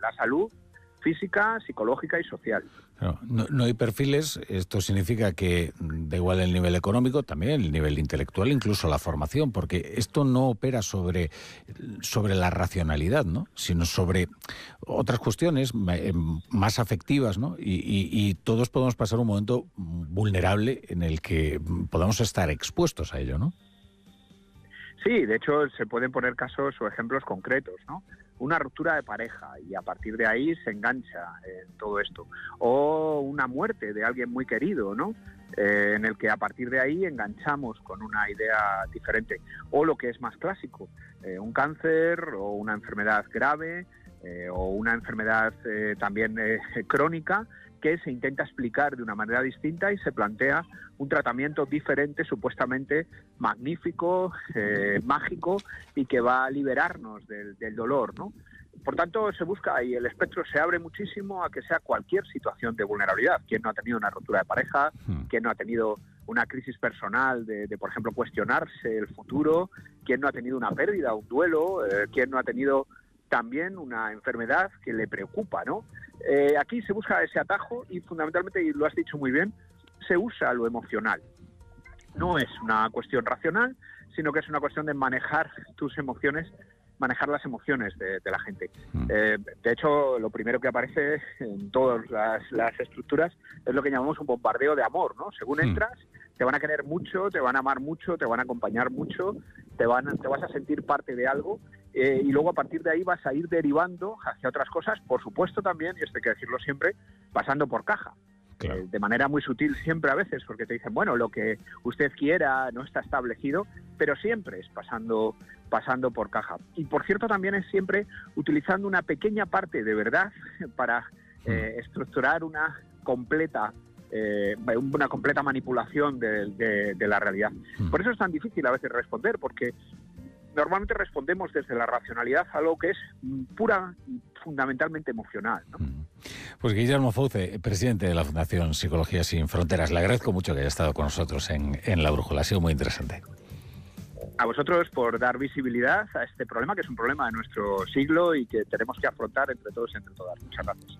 la salud física, psicológica y social. Claro, no hay perfiles, esto significa que da igual el nivel económico, también el nivel intelectual, incluso la formación, porque esto no opera sobre la racionalidad, ¿no? Sino sobre otras cuestiones más afectivas, ¿no? Y todos podemos pasar un momento vulnerable en el que podamos estar expuestos a ello, ¿no? Sí, de hecho se pueden poner casos o ejemplos concretos, ¿no? Una ruptura de pareja y a partir de ahí se engancha en todo esto. O una muerte de alguien muy querido, ¿no? En el que a partir de ahí enganchamos con una idea diferente. O lo que es más clásico, un cáncer o una enfermedad grave o una enfermedad también crónica que se intenta explicar de una manera distinta y se plantea un tratamiento diferente, supuestamente magnífico, mágico, y que va a liberarnos del dolor, ¿no? Por tanto, se busca y el espectro se abre muchísimo a que sea cualquier situación de vulnerabilidad. ¿Quién no ha tenido una ruptura de pareja? ¿Quién no ha tenido una crisis personal de por ejemplo, cuestionarse el futuro? ¿Quién no ha tenido una pérdida, un duelo? ¿Quién no ha tenido también una enfermedad que le preocupa, ¿no? Aquí se busca ese atajo y fundamentalmente, y lo has dicho muy bien, se usa lo emocional. No es una cuestión racional, sino que es una cuestión de manejar tus emociones, manejar las emociones de la gente. De hecho, lo primero que aparece en todas las estructuras es lo que llamamos un bombardeo de amor, ¿no? Según entras, te van a querer mucho, te van a amar mucho, te van a acompañar mucho, te vas a sentir parte de algo, y luego a partir de ahí vas a ir derivando hacia otras cosas, por supuesto también, y esto hay que decirlo siempre, pasando por caja. Claro. De manera muy sutil siempre a veces, porque te dicen, bueno, lo que usted quiera no está establecido, pero siempre es pasando por caja. Y por cierto también es siempre utilizando una pequeña parte de verdad para estructurar una completa manipulación de la realidad. Por eso es tan difícil a veces responder, porque normalmente respondemos desde la racionalidad a algo que es pura y fundamentalmente emocional, ¿no? Pues Guillermo Fauce, presidente de la Fundación Psicología Sin Fronteras, le agradezco mucho que haya estado con nosotros en La Brújula, ha sido muy interesante. A vosotros por dar visibilidad a este problema, que es un problema de nuestro siglo y que tenemos que afrontar entre todos y entre todas. Muchas gracias.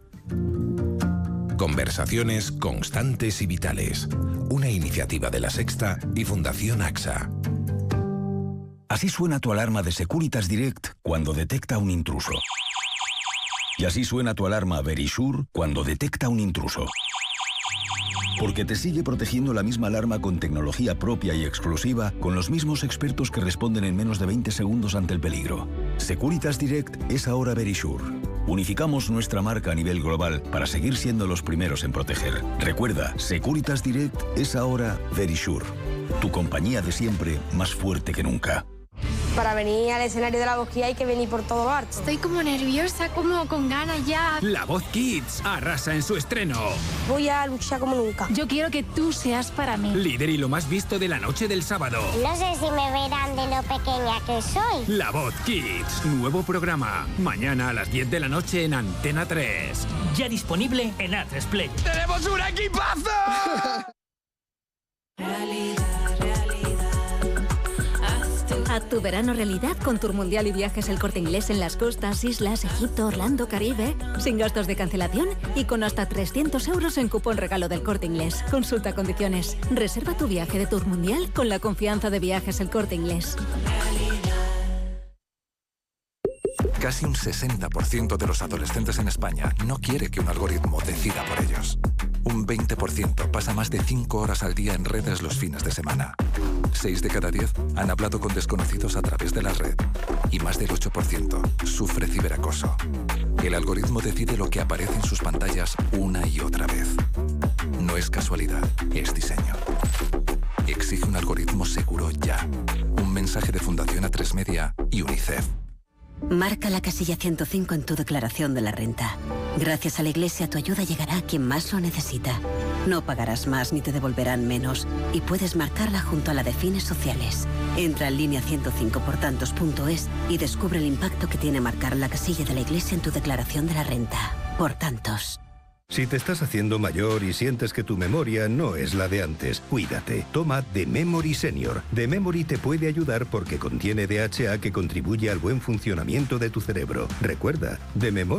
Conversaciones constantes y vitales. Una iniciativa de La Sexta y Fundación AXA. Así suena tu alarma de Securitas Direct cuando detecta un intruso. Y así suena tu alarma Verisure cuando detecta un intruso. Porque te sigue protegiendo la misma alarma con tecnología propia y exclusiva, con los mismos expertos que responden en menos de 20 segundos ante el peligro. Securitas Direct es ahora Verisure. Unificamos nuestra marca a nivel global para seguir siendo los primeros en proteger. Recuerda, Securitas Direct es ahora Verisure. Tu compañía de siempre, más fuerte que nunca. Para venir al escenario de La Voz Kids hay que venir por todo lo alto. Estoy como nerviosa, como con ganas ya. La Voz Kids arrasa en su estreno. Voy a luchar como nunca. Yo quiero que tú seas para mí. Líder y lo más visto de la noche del sábado. No sé si me verán de lo pequeña que soy. La Voz Kids, nuevo programa. Mañana a las 10 de la noche en Antena 3. Ya disponible en A3 Play. ¡Tenemos un equipazo! Haz tu verano realidad con Tour Mundial y Viajes El Corte Inglés en las costas, islas, Egipto, Orlando, Caribe, sin gastos de cancelación y con hasta 300 euros en cupón regalo del Corte Inglés. Consulta condiciones. Reserva tu viaje de Tour Mundial con la confianza de Viajes El Corte Inglés. Casi un 60% de los adolescentes en España no quiere que un algoritmo decida por ellos. Un 20% pasa más de 5 horas al día en redes los fines de semana. 6 de cada 10 han hablado con desconocidos a través de la red. Y más del 8% sufre ciberacoso. El algoritmo decide lo que aparece en sus pantallas una y otra vez. No es casualidad, es diseño. Exige un algoritmo seguro ya. Un mensaje de Fundación A3 Media y UNICEF. Marca la casilla 105 en tu declaración de la renta. Gracias a la Iglesia tu ayuda llegará a quien más lo necesita. No pagarás más ni te devolverán menos y puedes marcarla junto a la de fines sociales. Entra en línea 105portantos.es y descubre el impacto que tiene marcar la casilla de la Iglesia en tu declaración de la renta. Por tantos. Si te estás haciendo mayor y sientes que tu memoria no es la de antes, cuídate. Toma The Memory Senior. The Memory te puede ayudar porque contiene DHA que contribuye al buen funcionamiento de tu cerebro. Recuerda, The Memory